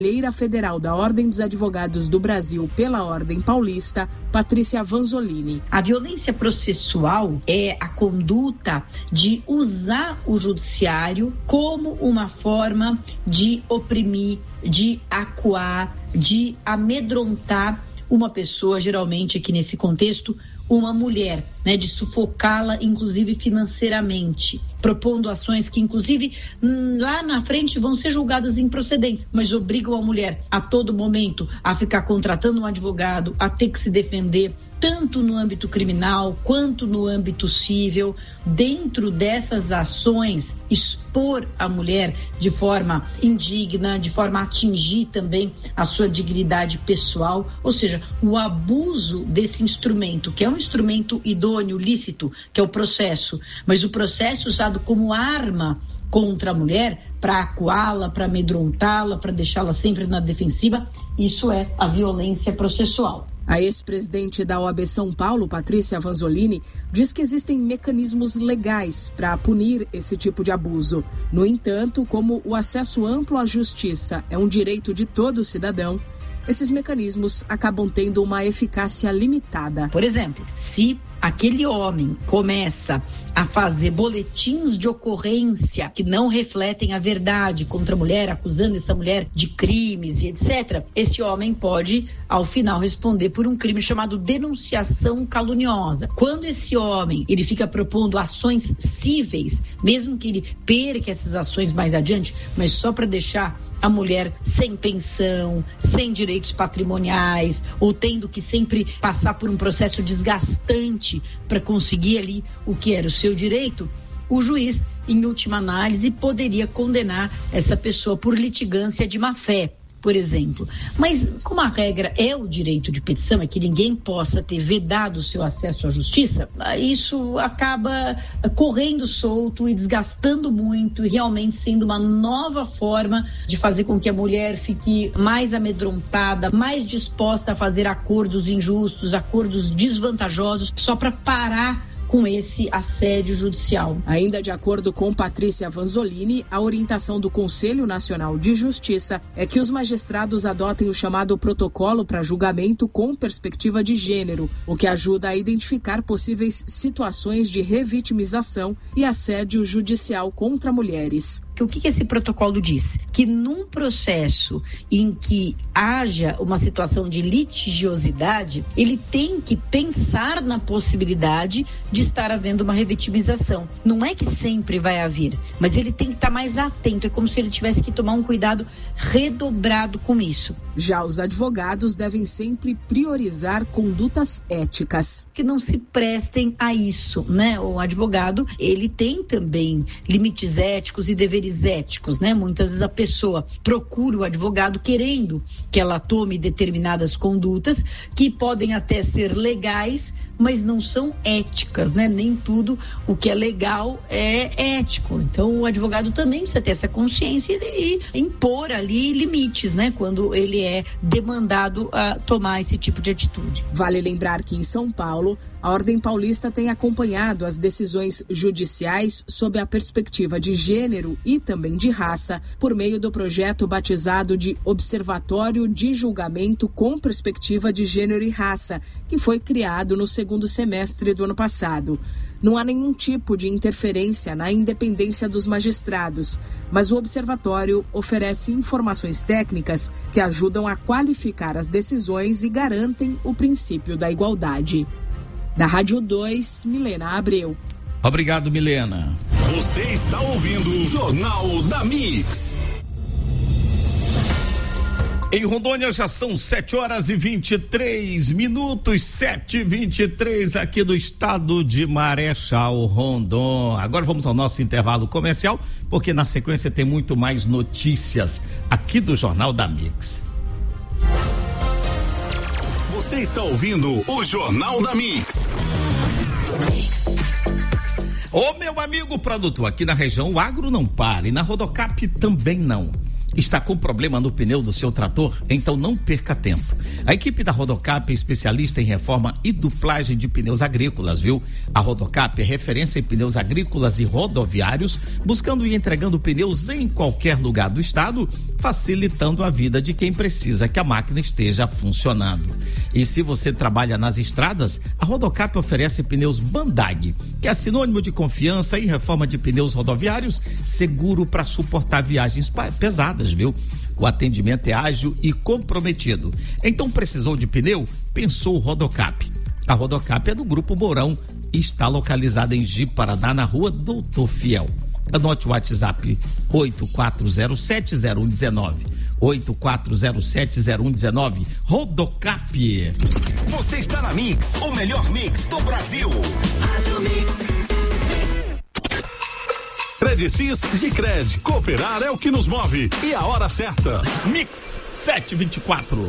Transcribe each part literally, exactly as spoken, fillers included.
Conselheira Federal da Ordem dos Advogados do Brasil pela Ordem Paulista, Patrícia Vanzolini. A violência processual é a conduta de usar o judiciário como uma forma de oprimir, de acuar, de amedrontar uma pessoa, geralmente aqui nesse contexto, uma mulher, né, de sufocá-la, inclusive financeiramente, propondo ações que, inclusive, lá na frente vão ser julgadas improcedentes, mas obrigam a mulher a todo momento a ficar contratando um advogado, a ter que se defender, tanto no âmbito criminal quanto no âmbito civil. Dentro dessas ações, expor a mulher de forma indigna, de forma a atingir também a sua dignidade pessoal, ou seja, o abuso desse instrumento, que é um instrumento idôneo, lícito, que é o processo, mas o processo usado como arma contra a mulher para acuá-la, para amedrontá-la, para deixá-la sempre na defensiva, isso é a violência processual. A ex-presidente da O A B São Paulo, Patrícia Vanzolini, diz que existem mecanismos legais para punir esse tipo de abuso. No entanto, como o acesso amplo à justiça é um direito de todo cidadão, esses mecanismos acabam tendo uma eficácia limitada. Por exemplo, se aquele homem começa a fazer boletins de ocorrência que não refletem a verdade contra a mulher, acusando essa mulher de crimes e etcétera, esse homem pode, ao final, responder por um crime chamado denunciação caluniosa. Quando esse homem ele fica propondo ações cíveis, mesmo que ele perca essas ações mais adiante, mas só para deixar a mulher sem pensão, sem direitos patrimoniais, ou tendo que sempre passar por um processo desgastante para conseguir ali o que era o seu direito, o juiz, em última análise, poderia condenar essa pessoa por litigância de má-fé, por exemplo. Mas como a regra é o direito de petição, é que ninguém possa ter vedado o seu acesso à justiça, isso acaba correndo solto e desgastando muito e realmente sendo uma nova forma de fazer com que a mulher fique mais amedrontada, mais disposta a fazer acordos injustos, acordos desvantajosos, só para parar com esse assédio judicial. Ainda de acordo com Patrícia Vanzolini, a orientação do Conselho Nacional de Justiça é que os magistrados adotem o chamado protocolo para julgamento com perspectiva de gênero, o que ajuda a identificar possíveis situações de revitimização e assédio judicial contra mulheres. O que esse protocolo diz? Que num processo em que haja uma situação de litigiosidade, ele tem que pensar na possibilidade de estar havendo uma revitimização. Não é que sempre vai haver, mas ele tem que estar mais atento. É como se ele tivesse que tomar um cuidado redobrado com isso. Já os advogados devem sempre priorizar condutas éticas. Que não se prestem a isso, né? O advogado, ele tem também limites éticos e deveres éticos, né? Muitas vezes a pessoa procura o advogado querendo que ela tome determinadas condutas que podem até ser legais, mas não são éticas, né? Nem tudo o que é legal é ético. Então o advogado também precisa ter essa consciência e impor ali limites, né? Quando ele é demandado a tomar esse tipo de atitude. Vale lembrar que em São Paulo, a Ordem Paulista tem acompanhado as decisões judiciais sob a perspectiva de gênero e também de raça, por meio do projeto batizado de Observatório de Julgamento com Perspectiva de Gênero e Raça, que foi criado no segundo semestre do ano passado. Não há nenhum tipo de interferência na independência dos magistrados, mas o observatório oferece informações técnicas que ajudam a qualificar as decisões e garantem o princípio da igualdade. Da Rádio dois, Milena Abreu. Obrigado, Milena. Você está ouvindo o Jornal da Mix. Em Rondônia já são sete horas e vinte e três minutos, sete e vinte e três aqui do estado de Marechal Rondon. Agora vamos ao nosso intervalo comercial, porque na sequência tem muito mais notícias aqui do Jornal da Mix. Você está ouvindo o Jornal da Mix. Ô meu amigo produtor, aqui na região o agro não para e na Rodocap também não. Está com problema no pneu do seu trator? Então não perca tempo. A equipe da Rodocap é especialista em reforma e duplagem de pneus agrícolas, viu? A Rodocap é referência em pneus agrícolas e rodoviários, buscando e entregando pneus em qualquer lugar do estado, facilitando a vida de quem precisa que a máquina esteja funcionando. E se você trabalha nas estradas, a Rodocap oferece pneus Bandag, que é sinônimo de confiança e reforma de pneus rodoviários, seguro para suportar viagens pesadas, viu? O atendimento é ágil e comprometido. Então precisou de pneu? Pensou Rodocap. A Rodocap é do Grupo Mourão e está localizada em Ji-Paraná, na rua Doutor Fiel. Anote o WhatsApp oito quatro zero sete zero um um nove. oito quatro zero sete zero um um nove. Rodocap. Você está na Mix, o melhor mix do Brasil. Rádio Mix. Credicis Gicred. Cooperar é o que nos move. E a hora certa. Mix sete e vinte e quatro.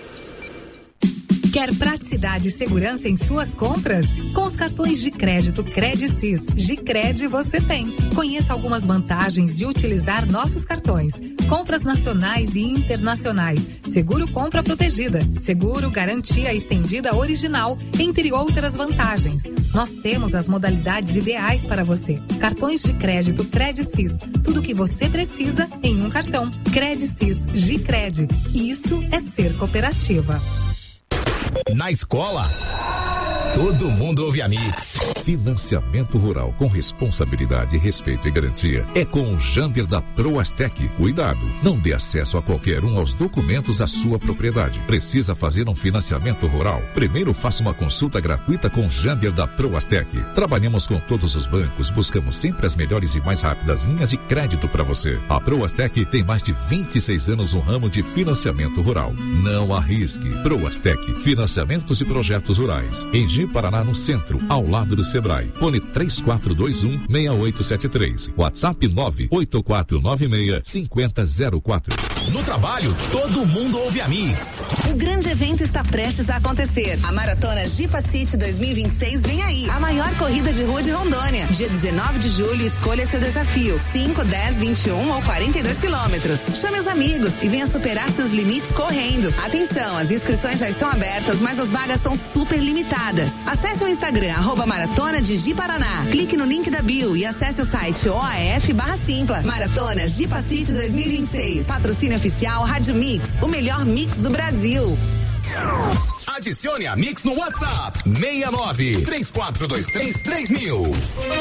Quer praticidade e segurança em suas compras? Com os cartões de crédito Credicis Gicred você tem. Conheça algumas vantagens de utilizar nossos cartões. Compras nacionais e internacionais. Seguro compra protegida. Seguro garantia estendida original, entre outras vantagens. Nós temos as modalidades ideais para você. Cartões de crédito Credicis. Tudo o que você precisa em um cartão. Credicis Gicred. Isso é ser cooperativa. Na escola, todo mundo ouve a Mix. Financiamento rural com responsabilidade, respeito e garantia é com o Jander da Proastec. Cuidado, não dê acesso a qualquer um aos documentos da sua propriedade. Precisa fazer um financiamento rural? Primeiro faça uma consulta gratuita com o Jander da Proastec. Trabalhamos com todos os bancos, buscamos sempre as melhores e mais rápidas linhas de crédito para você. A Proastec tem mais de vinte e seis anos no ramo de financiamento rural. Não arrisque. Proastec, financiamentos e projetos rurais. Em Ji-Paraná, no centro, ao lado do Sebrae. Fone três quatro dois um, seis oito sete três. WhatsApp nove oito quatro nove seis, cinco zero zero quatro. No trabalho, todo mundo ouve a Mix. O grande evento está prestes a acontecer. A Maratona Jipa City dois mil e vinte e seis vem aí. A maior corrida de rua de Rondônia. Dia dezenove de julho, escolha seu desafio. cinco, dez, vinte e um ou quarenta e dois quilômetros. Chame os amigos e venha superar seus limites correndo. Atenção, as inscrições já estão abertas, mas as vagas são super limitadas. Acesse o Instagram, arroba Maratona de Ji-Paraná. Clique no link da bio e acesse o site O A F barra Simpla. Maratona Jipa City dois mil e vinte e seis. Patrocínio oficial Rádio Mix, o melhor mix do Brasil. Adicione a Mix no WhatsApp seis nove três quatro dois três três mil.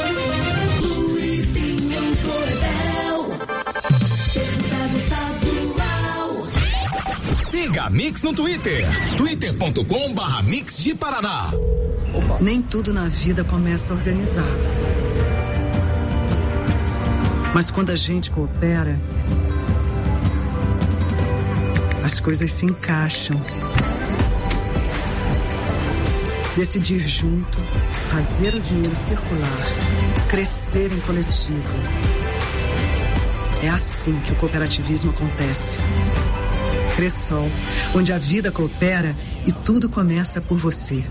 Siga a Mix no Twitter, twitter ponto com barra Mix de Paraná. Nem tudo na vida começa organizado. Mas quando a gente coopera, as coisas se encaixam. Decidir junto, fazer o dinheiro circular, crescer em coletivo. É assim que o cooperativismo acontece. Cressol, onde a vida coopera e tudo começa por você.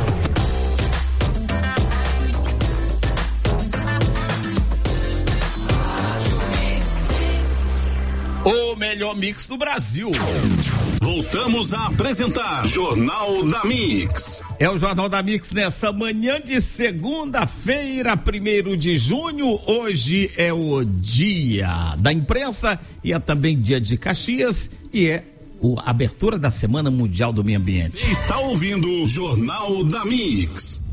O melhor mix do Brasil. Voltamos a apresentar Jornal da Mix. É o Jornal da Mix nessa manhã de segunda-feira, primeiro de junho. Hoje é o dia da imprensa e é também dia de Caxias e é a abertura da Semana Mundial do Meio Ambiente. Você está ouvindo o Jornal da Mix.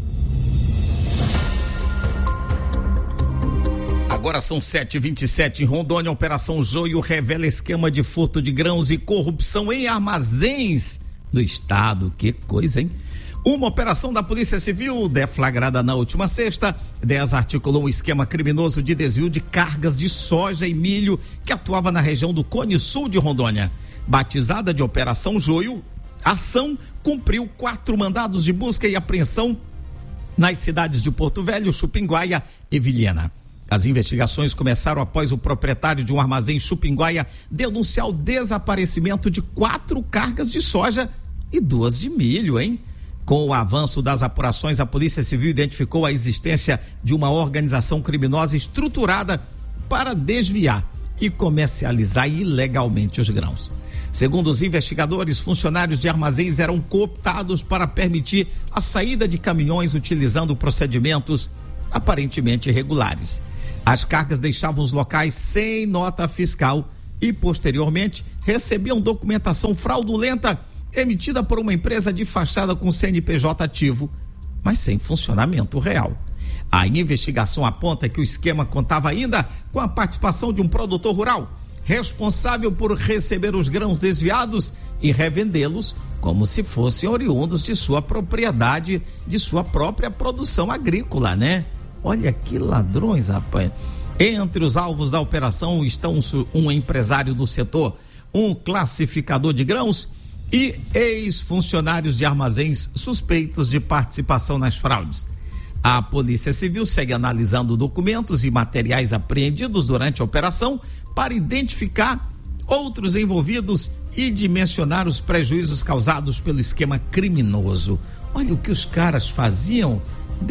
Agora são sete e vinte e sete em Rondônia. Operação Joio revela esquema de furto de grãos e corrupção em armazéns do estado. Que coisa, hein? Uma operação da Polícia Civil, deflagrada na última sexta, desarticulou um esquema criminoso de desvio de cargas de soja e milho que atuava na região do Cone Sul de Rondônia. Batizada de Operação Joio, a ação cumpriu quatro mandados de busca e apreensão nas cidades de Porto Velho, Chupinguaia e Vilhena. As investigações começaram após o proprietário de um armazém em Chupinguaia denunciar o desaparecimento de quatro cargas de soja e duas de milho, hein? Com o avanço das apurações, a Polícia Civil identificou a existência de uma organização criminosa estruturada para desviar e comercializar ilegalmente os grãos. Segundo os investigadores, funcionários de armazéns eram cooptados para permitir a saída de caminhões utilizando procedimentos aparentemente irregulares. As cargas deixavam os locais sem nota fiscal e, posteriormente, recebiam documentação fraudulenta emitida por uma empresa de fachada com C N P J ativo, mas sem funcionamento real. A investigação aponta que o esquema contava ainda com a participação de um produtor rural, responsável por receber os grãos desviados e revendê-los como se fossem oriundos de sua propriedade, de sua própria produção agrícola, né? Olha que ladrões, rapaz. Entre os alvos da operação estão um empresário do setor, um classificador de grãos e ex-funcionários de armazéns suspeitos de participação nas fraudes. A Polícia Civil segue analisando documentos e materiais apreendidos durante a operação para identificar outros envolvidos e dimensionar os prejuízos causados pelo esquema criminoso. Olha o que os caras faziam,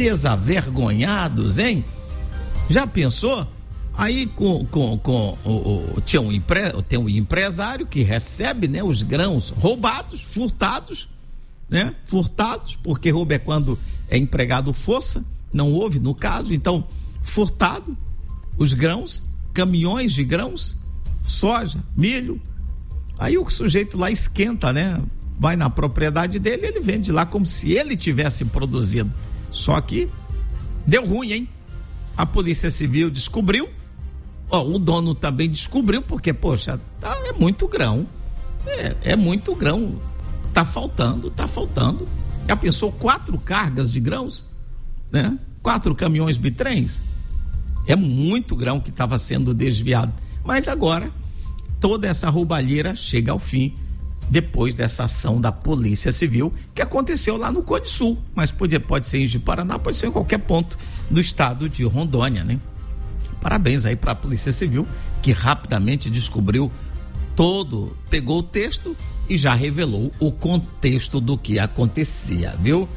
desavergonhados, hein? Já pensou? Aí com, com, com o, o, tinha um empre, tem um empresário que recebe, né, os grãos roubados, furtados, né? Furtados, porque roubo é quando é empregado força, não houve no caso, então furtado os grãos, caminhões de grãos, soja, milho. Aí o sujeito lá esquenta, né? Vai na propriedade dele, ele vende lá como se ele tivesse produzido. Só que deu ruim, hein? A Polícia Civil descobriu, ó, o dono também descobriu, porque, poxa, tá, é muito grão, é, é muito grão, tá faltando, tá faltando. Já pensou quatro cargas de grãos, né? Quatro caminhões bitrens? É muito grão que estava sendo desviado. Mas agora, toda essa roubalheira chega ao fim depois dessa ação da Polícia Civil, que aconteceu lá no Cone Sul, mas pode, pode ser em Paraná, pode ser em qualquer ponto do estado de Rondônia, né? Parabéns aí para a Polícia Civil, que rapidamente descobriu todo, pegou o texto e já revelou o contexto do que acontecia, viu?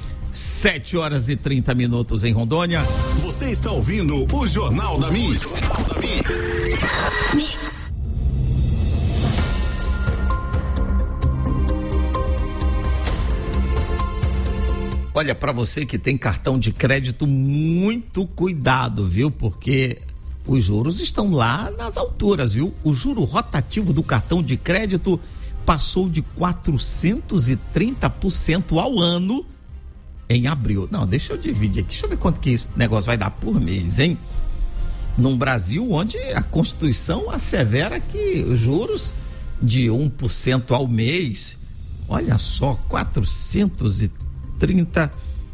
sete horas e trinta minutos em Rondônia. Você está ouvindo o Jornal da Mix. Jornal da Mix. Mix. Olha, para você que tem cartão de crédito, muito cuidado, viu? Porque os juros estão lá nas alturas, viu? O juro rotativo do cartão de crédito passou de quatrocentos e trinta por cento ao ano em abril. Não, deixa eu dividir aqui, deixa eu ver quanto que esse negócio vai dar por mês, hein? Num Brasil onde a Constituição assevera que os juros de um por cento ao mês, olha só, quatrocentos e trinta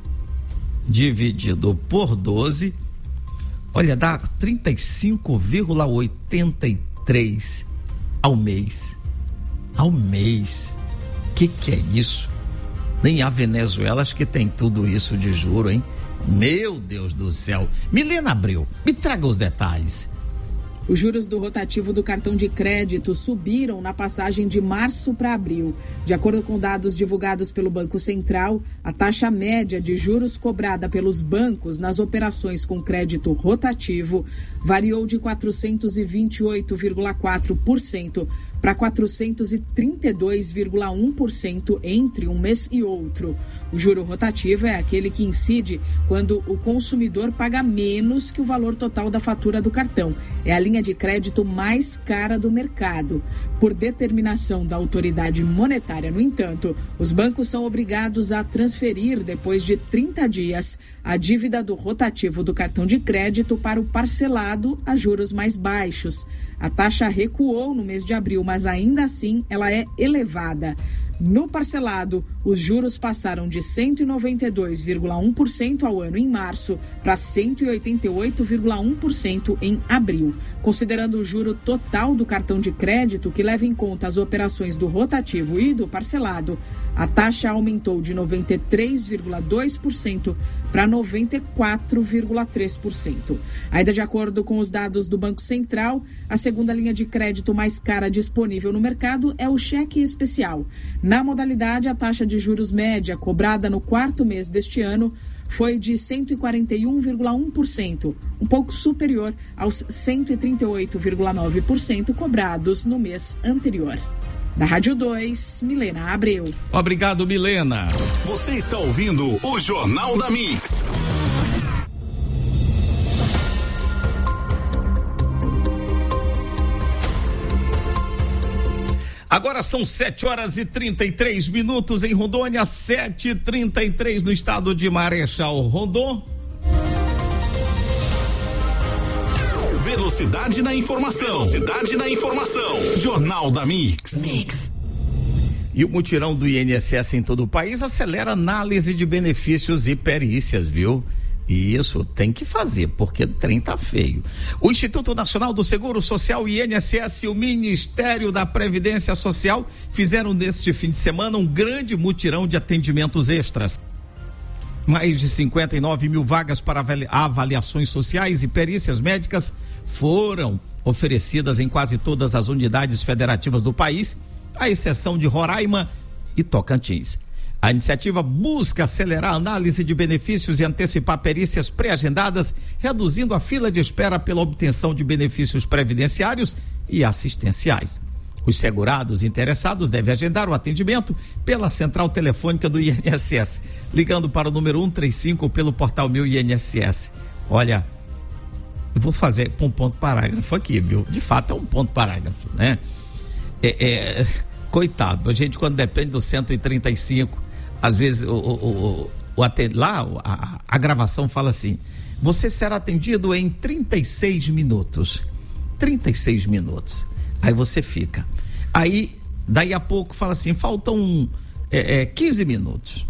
dividido por doze, olha, dá trinta e cinco vírgula oitenta e três ao mês. Ao mês. Que que é isso? Nem a Venezuela acho que tem tudo isso de juro, hein? Meu Deus do céu. Milena Abreu, me traga os detalhes. Os juros do rotativo do cartão de crédito subiram na passagem de março para abril. De acordo com dados divulgados pelo Banco Central, a taxa média de juros cobrada pelos bancos nas operações com crédito rotativo variou de quatrocentos e vinte e oito vírgula quatro por cento para quatrocentos e trinta e dois vírgula um por cento entre um mês e outro. O juro rotativo é aquele que incide quando o consumidor paga menos que o valor total da fatura do cartão. É a linha de crédito mais cara do mercado. Por determinação da autoridade monetária, no entanto, os bancos são obrigados a transferir, depois de trinta dias, a dívida do rotativo do cartão de crédito para o parcelado a juros mais baixos. A taxa recuou no mês de abril, mas ainda assim ela é elevada. No parcelado, os juros passaram de cento e noventa e dois vírgula um por cento ao ano em março para cento e oitenta e oito vírgula um por cento em abril. Considerando o juro total do cartão de crédito, que leva em conta as operações do rotativo e do parcelado, a taxa aumentou de noventa e três vírgula dois por cento para noventa e quatro vírgula três por cento. Ainda de acordo com os dados do Banco Central, a segunda linha de crédito mais cara disponível no mercado é o cheque especial. Na modalidade, a taxa de juros média cobrada no quarto mês deste ano foi de cento e quarenta e um vírgula um por cento, um pouco superior aos cento e trinta e oito vírgula nove por cento cobrados no mês anterior. Da Rádio dois, Milena Abreu. Obrigado, Milena. Você está ouvindo o Jornal da Mix. Agora são sete horas e trinta e três minutos em Rondônia, sete e trinta e três no estado de Marechal Rondon. Velocidade na informação. Velocidade na informação. Jornal da Mix. Mix. E o mutirão do I N S S em todo o país acelera a análise de benefícios e perícias, viu? E isso tem que fazer, porque o trem tá feio. O Instituto Nacional do Seguro Social, o I N S S e o Ministério da Previdência Social fizeram neste fim de semana um grande mutirão de atendimentos extras. Mais de cinquenta e nove mil vagas para avaliações sociais e perícias médicas foram oferecidas em quase todas as unidades federativas do país, à exceção de Roraima e Tocantins. A iniciativa busca acelerar a análise de benefícios e antecipar perícias pré-agendadas, reduzindo a fila de espera pela obtenção de benefícios previdenciários e assistenciais. Os segurados interessados devem agendar o atendimento pela central telefônica do I N S S, ligando para o número cento e trinta e cinco ou pelo portal Meu I N S S. Olha, eu vou fazer um ponto parágrafo aqui, viu? De fato é um ponto parágrafo, né? É, é, coitado, a gente quando depende do cento e trinta e cinco, às vezes o, o, o, o atend... lá a, a gravação fala assim: você será atendido em trinta e seis minutos. trinta e seis minutos. Aí você fica. Aí, daí a pouco fala assim, faltam é, é, quinze minutos.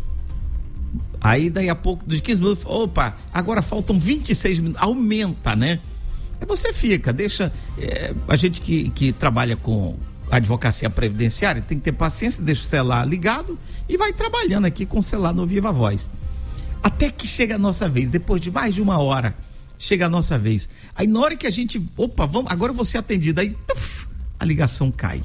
Aí, daí a pouco, dos quinze minutos, opa, agora faltam vinte e seis minutos. Aumenta, né? Aí você fica, deixa. É, a gente que, que trabalha com advocacia previdenciária tem que ter paciência, deixa o celular ligado e vai trabalhando aqui com o celular no Viva Voz. Até que chega a nossa vez, depois de mais de uma hora, chega a nossa vez. Aí na hora que a gente, opa, vamos, agora eu vou ser atendido, aí puff, a ligação cai.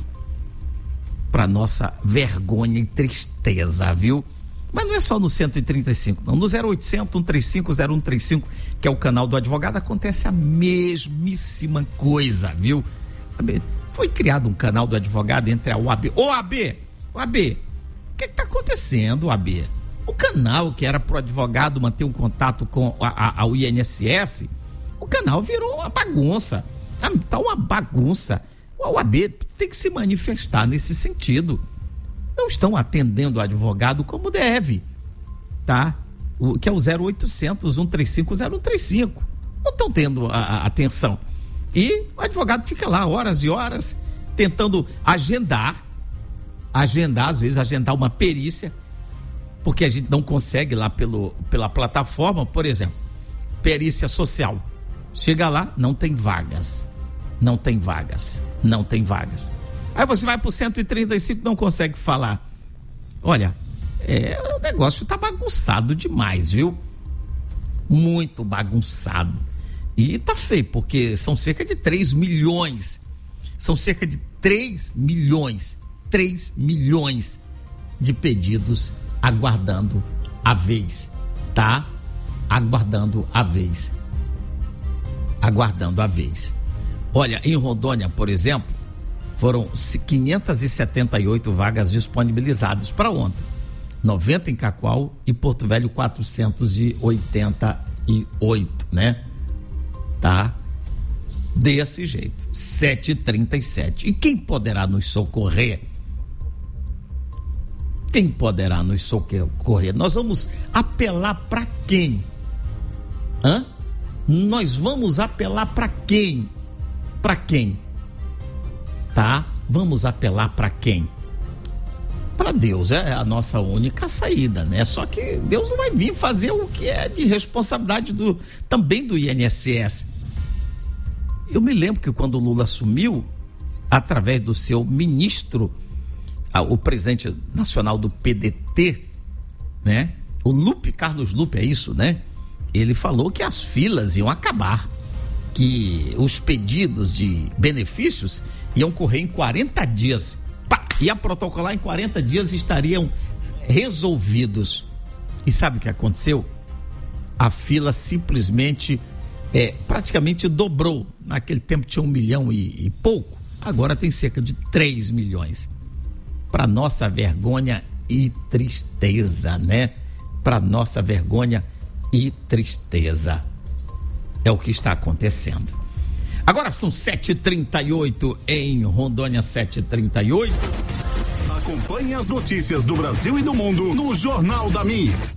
Para nossa vergonha e tristeza, viu? Mas não é só no cento e trinta e cinco, não. No zero oitocentos, cento e trinta e cinco, zero um trinta e cinco, que é o canal do advogado, acontece a mesmíssima coisa, viu? Foi criado um canal do advogado entre a O A B. Ô, A B! O A B! O que está acontecendo, O A B? O canal que era pro advogado manter um contato com a, a, a I N S S, o canal virou uma bagunça. Tá uma bagunça. O O A B tem que se manifestar nesse sentido. Não estão atendendo o advogado como deve, tá? O, que é o zero oitocentos, cento e trinta e cinco, zero um trinta e cinco. Não estão tendo a, a atenção. E o advogado fica lá horas e horas tentando agendar, agendar, às vezes agendar uma perícia, porque a gente não consegue lá pelo, pela plataforma, por exemplo, perícia social. Chega lá, não tem vagas, não tem vagas, não tem vagas. Aí você vai pro cento e trinta e cinco, não consegue falar. Olha, é, o negócio tá bagunçado demais, viu? Muito bagunçado. E tá feio, porque são cerca de três milhões. São cerca de três milhões. três milhões de pedidos aguardando a vez, tá? Aguardando a vez. Aguardando a vez. Olha, em Rondônia, por exemplo, foram quinhentas e setenta e oito vagas disponibilizadas para ontem. noventa em Cacoal e Porto Velho quatrocentos e oitenta e oito, né? Tá? Desse jeito. sete e trinta e sete. E quem poderá nos socorrer? Quem poderá nos socorrer? Nós vamos apelar para quem? Hã? Nós vamos apelar para quem? Para quem? Tá? Vamos apelar para quem? Para Deus, é a nossa única saída, né? Só que Deus não vai vir fazer o que é de responsabilidade do, também do I N S S. Eu me lembro que quando o Lula assumiu, através do seu ministro, o presidente nacional do P D T, né? O Lupe, Carlos Lupe, é isso, né? Ele falou que as filas iam acabar, que os pedidos de benefícios iam correr em quarenta dias. Pá, ia protocolar em quarenta dias e estariam resolvidos. E sabe o que aconteceu? a fila simplesmente é, praticamente dobrou. Naquele tempo tinha um milhão e, e pouco, agora tem cerca de três milhões. Para nossa vergonha e tristeza, né? Para nossa vergonha e tristeza. É o que está acontecendo. Agora são sete e trinta e oito em Rondônia, sete e trinta e oito. Acompanhe as notícias do Brasil e do mundo no Jornal da Mix.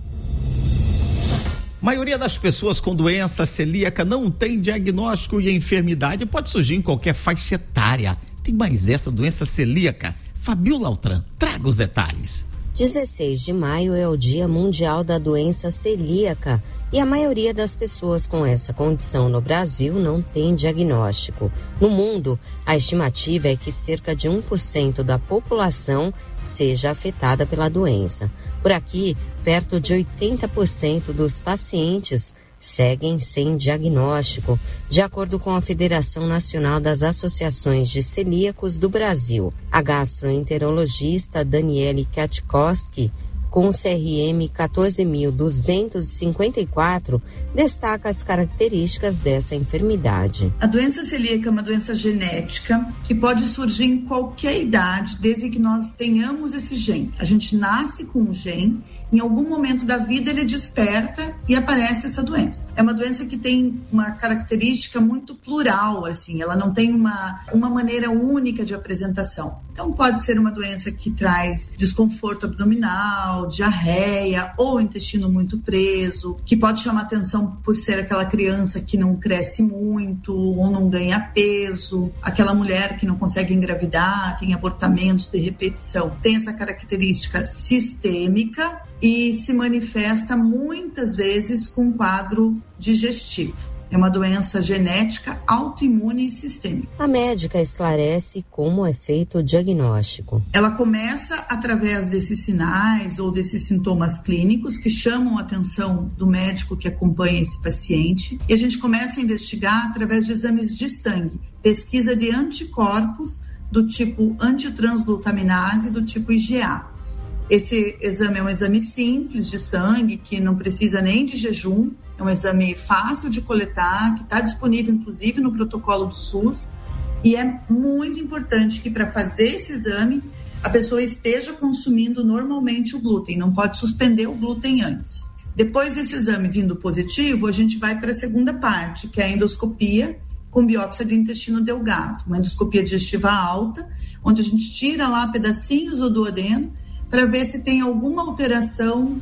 A maioria das pessoas com doença celíaca não tem diagnóstico e a enfermidade pode surgir em qualquer faixa etária. Tem mais essa doença celíaca? Fabiola Altran, traga os detalhes. dezesseis de maio é o Dia Mundial da Doença Celíaca e a maioria das pessoas com essa condição no Brasil não tem diagnóstico. No mundo, a estimativa é que cerca de um por cento da população seja afetada pela doença. Por aqui, perto de oitenta por cento dos pacientes seguem sem diagnóstico, de acordo com a Federação Nacional das Associações de Celíacos do Brasil. A gastroenterologista Daniele Katkowski, com C R M quatorze mil duzentos e cinquenta e quatro, destaca as características dessa enfermidade. A doença celíaca é uma doença genética que pode surgir em qualquer idade, desde que nós tenhamos esse gene. A gente nasce com um gene, em algum momento da vida ele desperta e aparece essa doença. É uma doença que tem uma característica muito plural, assim, ela não tem uma, uma maneira única de apresentação. Então pode ser uma doença que traz desconforto abdominal, diarreia ou intestino muito preso, que pode chamar atenção por ser aquela criança que não cresce muito ou não ganha peso, aquela mulher que não consegue engravidar, tem abortamentos de repetição. Tem essa característica sistêmica e se manifesta muitas vezes com quadro digestivo. É uma doença genética, autoimune e sistêmica. A médica esclarece como é feito o diagnóstico. Ela começa através desses sinais ou desses sintomas clínicos que chamam a atenção do médico que acompanha esse paciente. E a gente começa a investigar através de exames de sangue, pesquisa de anticorpos do tipo antitransglutaminase do tipo I G A. Esse exame é um exame simples de sangue, que não precisa nem de jejum. É um exame fácil de coletar, que está disponível inclusive no protocolo do SUS, e é muito importante que para fazer esse exame a pessoa esteja consumindo normalmente o glúten, não pode suspender o glúten antes. Depois desse exame vindo positivo, a gente vai para a segunda parte, que é a endoscopia com biópsia de intestino delgado, uma endoscopia digestiva alta, onde a gente tira lá pedacinhos do duodeno para ver se tem alguma alteração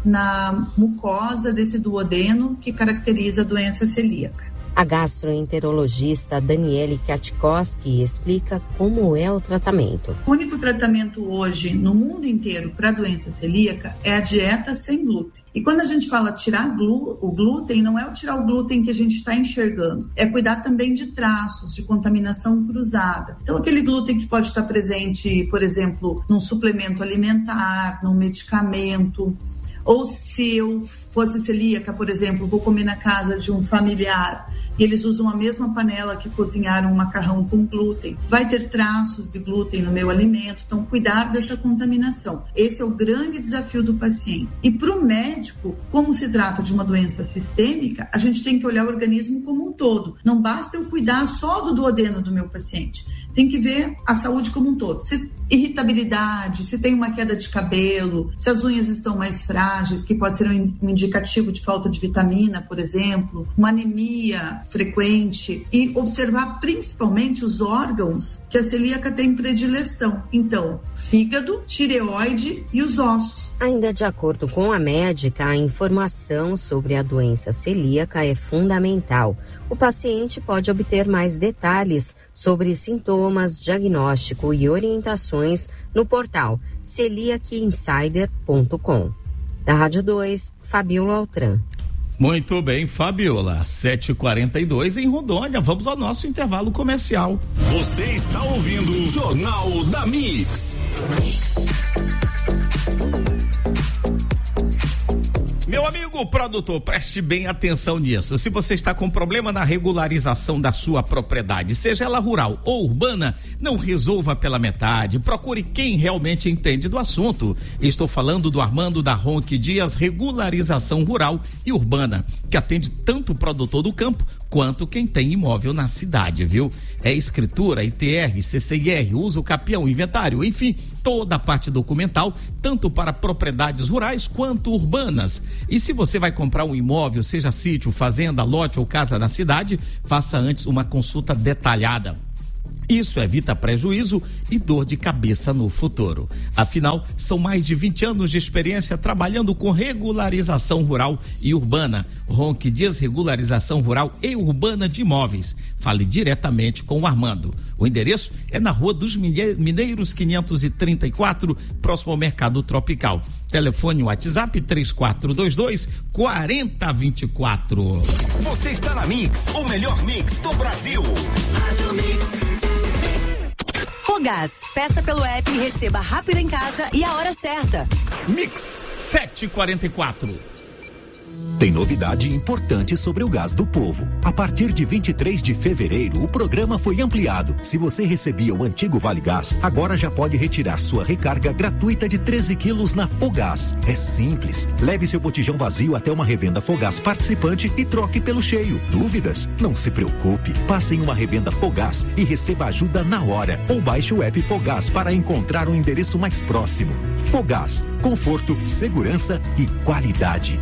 na mucosa desse duodeno que caracteriza a doença celíaca. A gastroenterologista Daniele Katkowski explica como é o tratamento. O único tratamento hoje no mundo inteiro para a doença celíaca é a dieta sem glúten. E quando a gente fala tirar glu- o glúten, não é o tirar o glúten que a gente está enxergando, é cuidar também de traços, de contaminação cruzada. Então, aquele glúten que pode estar presente, por exemplo, num suplemento alimentar, num medicamento. Ou se eu fosse celíaca, por exemplo, vou comer na casa de um familiar e eles usam a mesma panela que cozinharam um macarrão com glúten, vai ter traços de glúten no meu alimento, então cuidar dessa contaminação. Esse é o grande desafio do paciente. E para o médico, como se trata de uma doença sistêmica, a gente tem que olhar o organismo como um todo. Não basta eu cuidar só do duodeno do meu paciente, tem que ver a saúde como um todo. Se irritabilidade, se tem uma queda de cabelo, se as unhas estão mais frágeis, que pode ser um indicativo de falta de vitamina, por exemplo, uma anemia frequente, e observar principalmente os órgãos que a celíaca tem predileção. Então, fígado, tireoide e os ossos. Ainda de acordo com a médica, a informação sobre a doença celíaca é fundamental. O paciente pode obter mais detalhes sobre sintomas, diagnóstico e orientações no portal celiac insider ponto com. Da Rádio dois, Fabiola Altran. Muito bem, Fabiola, sete e quarenta e dois em Rondônia. Vamos ao nosso intervalo comercial. Você está ouvindo o Jornal da Mix. Meu amigo Amigo produtor, preste bem atenção nisso. Se você está com problema na regularização da sua propriedade, seja ela rural ou urbana, não resolva pela metade. Procure quem realmente entende do assunto. Estou falando do Armando da Ronque Dias Regularização Rural e Urbana, que atende tanto o produtor do campo quanto quem tem imóvel na cidade, viu? É escritura, I T R, C C I R, uso capião, inventário, enfim, toda a parte documental, tanto para propriedades rurais quanto urbanas. E se você vai comprar um imóvel, seja sítio, fazenda, lote ou casa na cidade, faça antes uma consulta detalhada. Isso evita prejuízo e dor de cabeça no futuro. Afinal, são mais de vinte anos de experiência trabalhando com regularização rural e urbana. Ronque Dias Regularização Rural e Urbana de Imóveis. Fale diretamente com o Armando. O endereço é na Rua dos Mineiros quinhentos e trinta e quatro, próximo ao Mercado Tropical. Telefone WhatsApp três quatro dois dois, quatro zero dois quatro. Você está na Mix, o melhor mix do Brasil. Rádio Mix. Fogás, peça pelo app e receba rápido em casa e a hora certa. Mix sete e quarenta e quatro. Tem novidade importante sobre o Gás do Povo. A partir de vinte e três de fevereiro, o programa foi ampliado. Se você recebia o antigo Vale Gás, agora já pode retirar sua recarga gratuita de treze quilos na Fogás. É simples. Leve seu botijão vazio até uma revenda Fogás participante e troque pelo cheio. Dúvidas? Não se preocupe. Passe em uma revenda Fogás e receba ajuda na hora. Ou baixe o app Fogás para encontrar um endereço mais próximo. Fogás. Conforto, segurança e qualidade.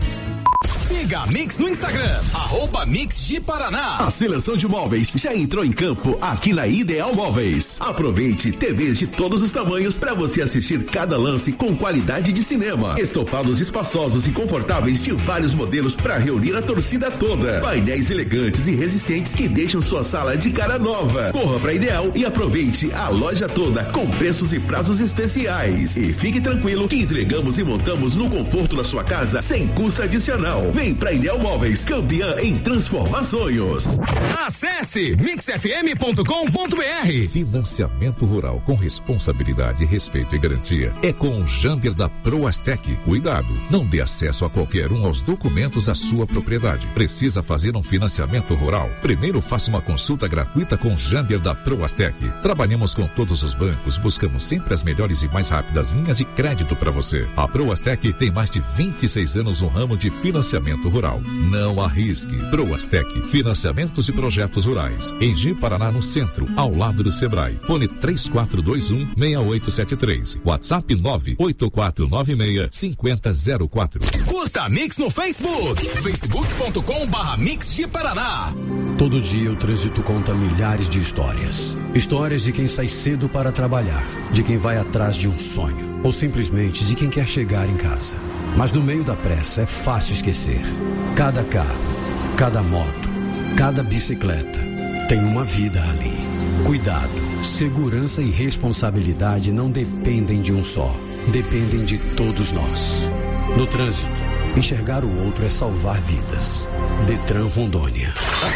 Siga a Mix no Instagram, arroba Mix de Paraná. A seleção de móveis já entrou em campo aqui na Ideal Móveis. Aproveite T Vs de todos os tamanhos para você assistir cada lance com qualidade de cinema. Estofados espaçosos e confortáveis de vários modelos para reunir a torcida toda. Painéis elegantes e resistentes que deixam sua sala de cara nova. Corra para Ideal e aproveite a loja toda com preços e prazos especiais. E fique tranquilo que entregamos e montamos no conforto da sua casa sem custo adicional. Vem pra Ideal Móveis, campeã em transformar sonhos. Acesse mix f m ponto com ponto b r. Financiamento rural com responsabilidade, respeito e garantia é com o Jander da Proastec. Cuidado, não dê acesso a qualquer um aos documentos da sua propriedade. Precisa fazer um financiamento rural? Primeiro faça uma consulta gratuita com o Jander da Proastec. Trabalhamos com todos os bancos, buscamos sempre as melhores e mais rápidas linhas de crédito para você. A Proastec tem mais de vinte e seis anos no ramo de financiamento Financiamento rural. Não arrisque. Proastec, financiamentos e projetos rurais. Em Ji Paraná, no centro, ao lado do Sebrae. Fone três quatro dois um, seis oito sete três. WhatsApp nove oito quatro nove seis, cinco zero zero quatro. Curta a Mix no Facebook. facebook ponto com barra Mix de Paraná. Todo dia o trânsito conta milhares de histórias. Histórias de quem sai cedo para trabalhar, de quem vai atrás de um sonho, ou simplesmente de quem quer chegar em casa. Mas no meio da pressa é fácil esquecer. Cada carro, cada moto, cada bicicleta tem uma vida ali. Cuidado, segurança e responsabilidade não dependem de um só, dependem de todos nós. No trânsito, enxergar o outro é salvar vidas. Detran Rondônia.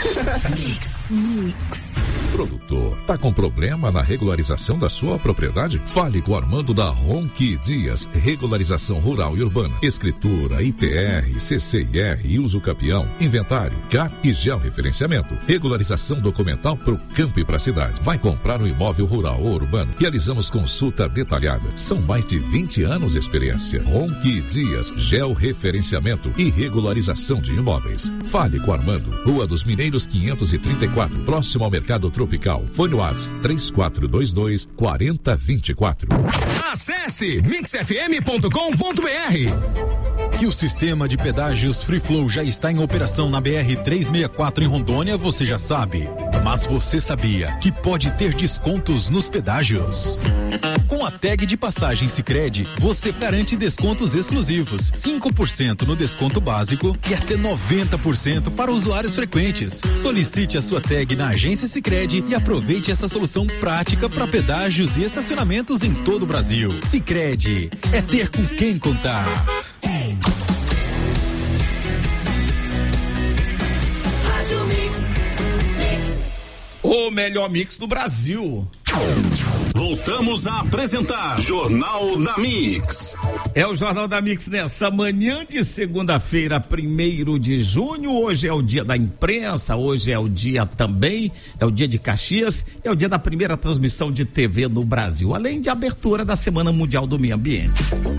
Mix, mix. Produtor, tá com problema na regularização da sua propriedade? Fale com o Armando da Ronque Dias, regularização rural e urbana, escritura, I T R, C C I R e uso capião, inventário, C A R e georreferenciamento, regularização documental pro campo e pra cidade. Vai comprar um imóvel rural ou urbano? Realizamos consulta detalhada. São mais de vinte anos de experiência. Ronque Dias, georreferenciamento e regularização de imóveis. Fale com o Armando, Rua dos Mineiros quinhentos e trinta e quatro, próximo ao Mercado Tropical. Fone WhatsApp três quatro dois dois, quatro zero dois quatro. Acesse mix f m ponto com ponto b r. Que o sistema de pedágios Free Flow já está em operação na B R trezentos e sessenta e quatro em Rondônia, você já sabe. Mas você sabia que pode ter descontos nos pedágios? Com a tag de passagem Sicredi, você garante descontos exclusivos, cinco por cento no desconto básico e até noventa por cento para usuários frequentes. Solicite a sua tag na agência Sicredi e aproveite essa solução prática para pedágios e estacionamentos em todo o Brasil. Sicredi, é ter com quem contar. O melhor mix do Brasil. Voltamos a apresentar Jornal da Mix. É o Jornal da Mix nessa manhã de segunda-feira, primeiro de junho. Hoje é o dia da imprensa, hoje é o dia também, é o dia de Caxias, é o dia da primeira transmissão de T V no Brasil, além de abertura da Semana Mundial do Meio Ambiente.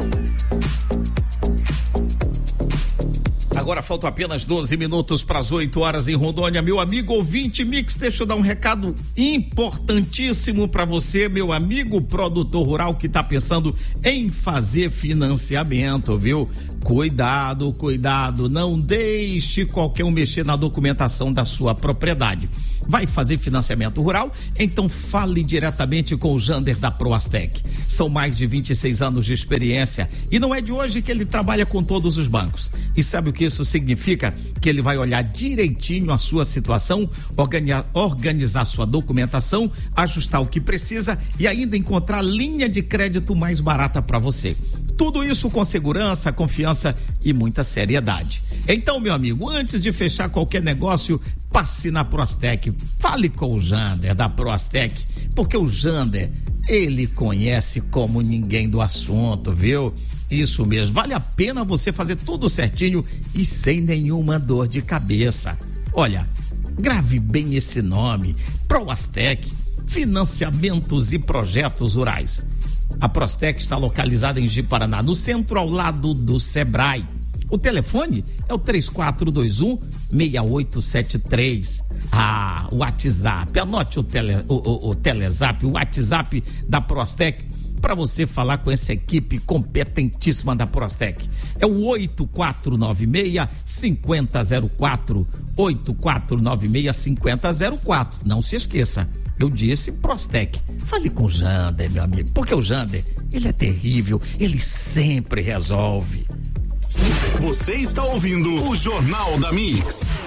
Agora faltam apenas doze minutos para as oito horas em Rondônia. Meu amigo ouvinte Mix, deixa eu dar um recado importantíssimo para você, meu amigo produtor rural que está pensando em fazer financiamento, viu? Cuidado, cuidado, não deixe qualquer um mexer na documentação da sua propriedade. Vai fazer financiamento rural? Então fale diretamente com o Jander da Proastec. São mais de vinte e seis anos de experiência e não é de hoje que ele trabalha com todos os bancos. E sabe o que isso significa? Que ele vai olhar direitinho a sua situação, organizar, organizar sua documentação, ajustar o que precisa e ainda encontrar linha de crédito mais barata para você. Tudo isso com segurança, confiança e muita seriedade. Então, meu amigo, antes de fechar qualquer negócio, passe na Proastec. Fale com o Jander da Proastec, porque o Jander, ele conhece como ninguém do assunto, viu? Isso mesmo, vale a pena você fazer tudo certinho e sem nenhuma dor de cabeça. Olha, grave bem esse nome, Proastec, financiamentos e projetos rurais. A Proastec está localizada em Ji-Paraná, no centro, ao lado do Sebrae. O telefone é o três quatro dois um, seis oito sete três. Ah, o WhatsApp, anote o, tele, o, o, o Telezap, o WhatsApp da Proastec, para você falar com essa equipe competentíssima da Proastec. É o oito quatro nove seis, cinco zero zero quatro, oito quatro nove seis, cinco zero zero quatro. Não se esqueça, eu disse Proastec. Fale com o Jander, meu amigo, porque o Jander, ele é terrível, ele sempre resolve. Você está ouvindo o Jornal da Mix.